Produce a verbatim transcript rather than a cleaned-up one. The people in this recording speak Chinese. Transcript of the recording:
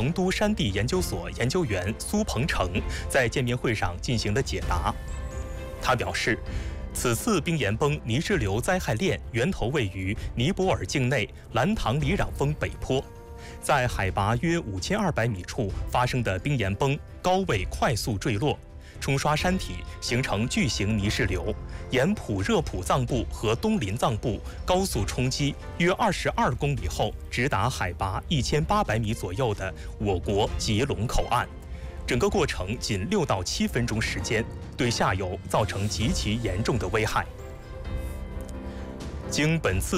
成都山地研究所研究员苏鹏程在见面会上进行的解答。他表示，此次冰岩崩泥质流灾害链源头位于尼泊尔境内兰唐里壤峰北坡，在海拔约五千二百米处发生的冰岩崩高位快速坠落，冲刷山体，形成巨型泥质流，沿普热普藏布和东林藏布高速冲击约二十二公里后，直达海拔一千八百米左右的我国吉隆口岸。整个过程仅六到七分钟时间，对下游造成极其严重的危害。经本次